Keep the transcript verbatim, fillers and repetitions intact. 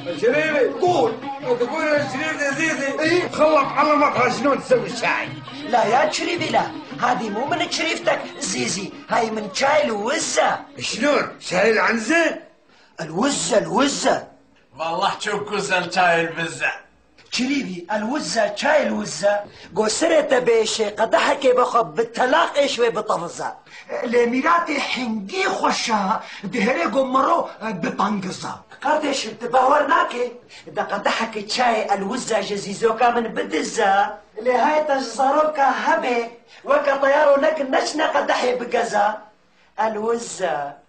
شريفي قول. تقول يا شريف يا زيزي ايه؟ خلط علمك شلون تسوي الشاي. لا يا شريفي لا، هذه مو من شريفتك زيزي، هاي من شاي الوزة. شلون؟ شاي العنزة؟ الوزة الوزة والله شوف كوزة شاي البزة. شريفي الوزة شاي الوزة قوسرة بيشي قدحك بخب بالتلاقي شوي بطفزة لميراتي حنجي خوشا دهري قمرو بطنقزة قردش تباورناكي دا قدحك شاي الوزة جزيزوكا من بدزة لهاي تجزاروكا هبي وكا طيارو لك نشنا قدحي بقزة الوزة